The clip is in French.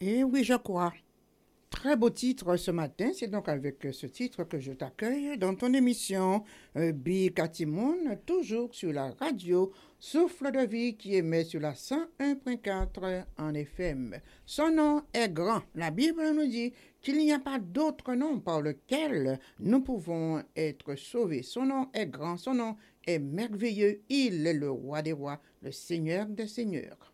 Et oui, je crois. Très beau titre ce matin. C'est donc avec ce titre que je t'accueille dans ton émission Bi Katimoun, toujours sur la radio Souffle de vie qui émet sur la 101.4 en FM. Son nom est grand. La Bible nous dit qu'il n'y a pas d'autre nom par lequel nous pouvons être sauvés. Son nom est grand, son nom est merveilleux. Il est le roi des rois, le seigneur des seigneurs.